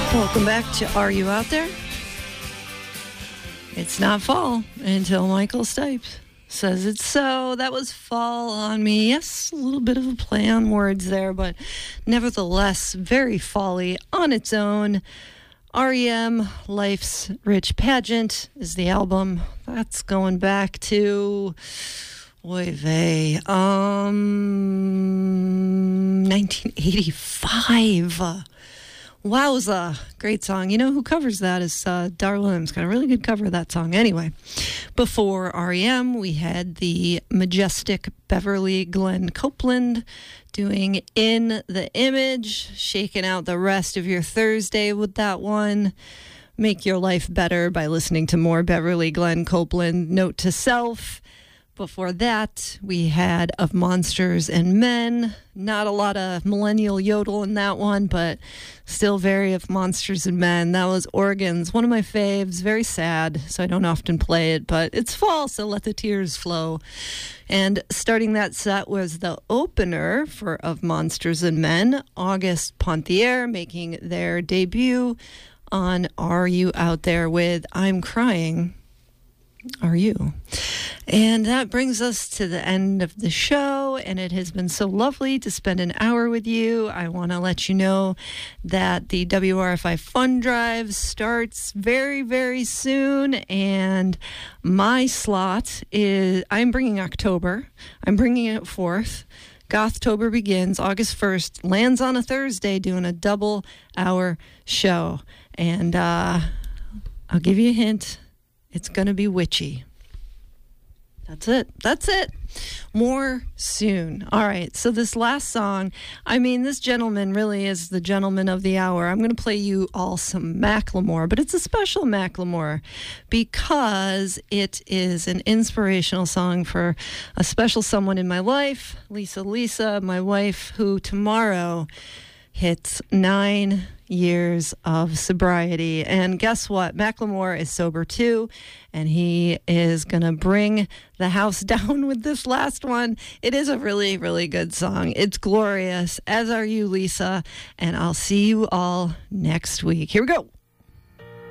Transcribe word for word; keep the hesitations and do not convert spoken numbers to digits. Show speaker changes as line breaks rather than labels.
Welcome back to Are You Out There? It's not fall until Michael Stipe says it's so. That was Fall on Me. Yes, a little bit of a play on words there, but nevertheless, very fall-y on its own. R E M, Life's Rich Pageant is the album. That's going back to, oy vey, um, nineteen eighty-five. Wowza, great song. You know who covers that is uh, Dar Williams. Got a really good cover of that song. Anyway, before R E M, we had the majestic Beverly Glenn Copeland doing In the Image, shaking out the rest of your Thursday with that one. Make your life better by listening to more Beverly Glenn Copeland. Note to self. Before that, we had Of Monsters and Men. Not a lot of millennial yodel in that one, but still very Of Monsters and Men. That was Organs, one of my faves. Very sad, so I don't often play it, but it's fall, so let the tears flow. And starting that set was the opener for Of Monsters and Men, August Pontier, making their debut on Are You Out There with I'm Crying. Are you? And that brings us to the end of the show, and it has been so lovely to spend an hour with you. I want to let you know that the W R F I Fund Drive starts very, very soon, and my slot is, I'm bringing October. I'm bringing it forth. Gothtober begins August first, lands on a Thursday, doing a double hour show. And uh, I'll give you a hint. It's going to be witchy. That's it. That's it. More soon. All right. So this last song, I mean, this gentleman really is the gentleman of the hour. I'm going to play you all some Macklemore, but it's a special Macklemore because it is an inspirational song for a special someone in my life, Lisa Lisa, my wife, who tomorrow hits nine years of sobriety. And guess what? Macklemore is sober too, and he is going to bring the house down with this last one. It is a really, really good song. It's glorious, as are you, Lisa, and I'll see you all next week. Here we go.